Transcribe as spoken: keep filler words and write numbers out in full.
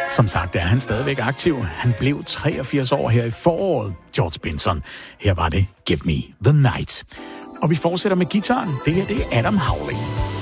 Som sagt er han stadigvæk aktiv. Han blev treogfirs år her i foråret, George Benson. Her var det Give Me the Night. Og vi fortsætter med gitaren. Det her det er Adam Howley.